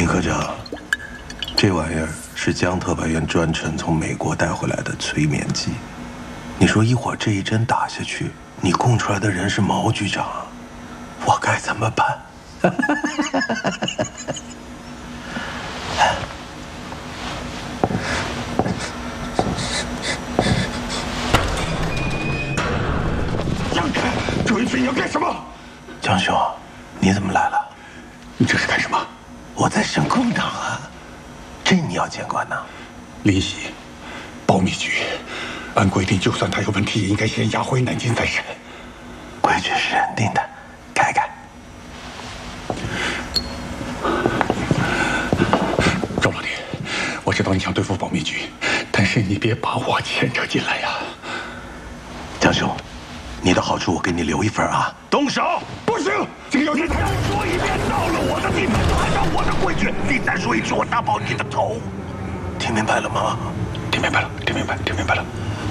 科长，这玩意儿是江特派员专程从美国带回来的催眠剂。你说一会儿这一针打下去，你供出来的人是毛局长，我该怎么办？ 让开！周云飞，你要干什么？ 江兄，你怎么来了？ 你这是干什么？ 我在审空档啊，这你要监管呢？ 林喜，保密局，按规定，就算他有问题，也应该先押回南京再审。 规矩是人定的，改改。 周老弟，我知道你想对付保密局，但是你别把我牵扯进来呀。 江兄，你的好处我给你留一份啊。 动手！不行，这个要是再说一遍，到了我的地盘就按照我的规矩，你再说一句，我打爆你的头。 听明白了吗？ 听明白了，听明白了。